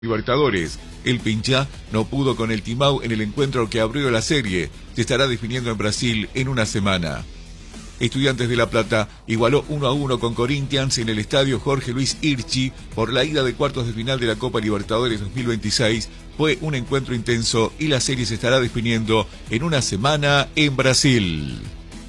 Libertadores. El Pinchá no pudo con el Timau en el encuentro que abrió la serie. Se estará definiendo en Brasil en una semana. Estudiantes de La Plata igualó 1-1 con Corinthians en el estadio Jorge Luis Hirschi por la ida de cuartos de final de la Copa Libertadores 2026. Fue un encuentro intenso y la serie se estará definiendo en una semana en Brasil.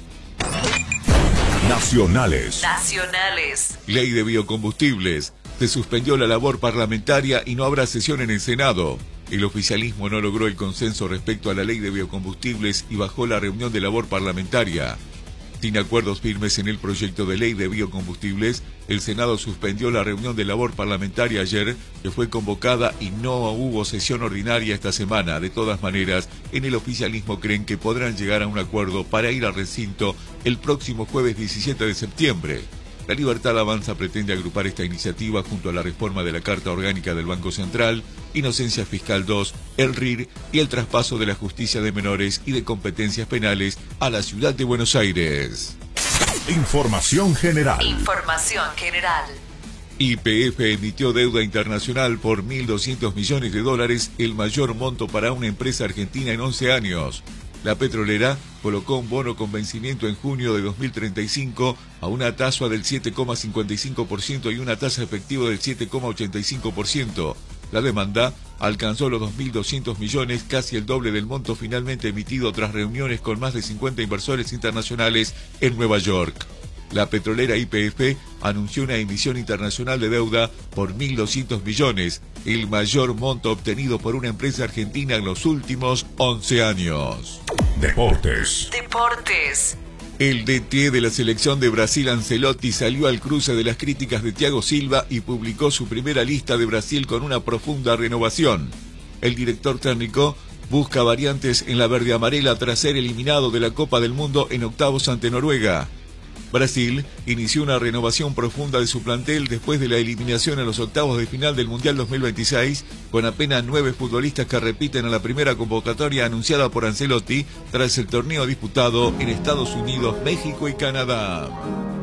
Nacionales. Ley de biocombustibles. Se suspendió la labor parlamentaria y no habrá sesión en el Senado. El oficialismo no logró el consenso respecto a la ley de biocombustibles y bajó la reunión de labor parlamentaria. Sin acuerdos firmes en el proyecto de ley de biocombustibles, el Senado suspendió la reunión de labor parlamentaria ayer, que fue convocada y no hubo sesión ordinaria esta semana. De todas maneras, en el oficialismo creen que podrán llegar a un acuerdo para ir al recinto el próximo jueves 17 de septiembre. La Libertad Avanza pretende agrupar esta iniciativa junto a la reforma de la Carta Orgánica del Banco Central, Inocencia Fiscal 2, el RIR y el traspaso de la justicia de menores y de competencias penales a la ciudad de Buenos Aires. Información general. YPF emitió deuda internacional por $1.200 millones, el mayor monto para una empresa argentina en 11 años. La petrolera colocó un bono con vencimiento en junio de 2035 a una tasa del 7,55% y una tasa efectiva del 7,85%. La demanda alcanzó los 2.200 millones, casi el doble del monto finalmente emitido tras reuniones con más de 50 inversores internacionales en Nueva York. La petrolera YPF anunció una emisión internacional de deuda por 1.200 millones, el mayor monto obtenido por una empresa argentina en los últimos 11 años. Deportes. El DT de la selección de Brasil, Ancelotti, salió al cruce de las críticas de Thiago Silva y publicó su primera lista de Brasil con una profunda renovación. El director técnico busca variantes en la verde-amarela tras ser eliminado de la Copa del Mundo en octavos ante Noruega. Brasil inició una renovación profunda de su plantel después de la eliminación en los octavos de final del Mundial 2026, con apenas 9 futbolistas que repiten a la primera convocatoria anunciada por Ancelotti tras el torneo disputado en Estados Unidos, México y Canadá.